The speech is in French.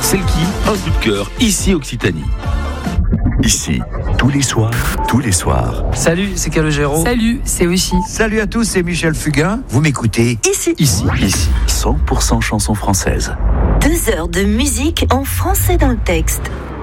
Selkie, un coup de cœur, ici Occitanie. Ici, tous les soirs. Salut, c'est Calogero. Salut, c'est Oshi. Salut à tous, c'est Michel Fugain. Vous m'écoutez Ici. 100% chansons françaises. 2 heures de musique en français dans le texte.